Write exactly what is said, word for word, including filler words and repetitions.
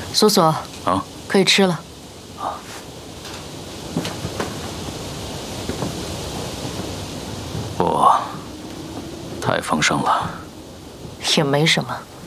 索索啊， 可以吃了。 啊，不，太丰盛了。 也没什么。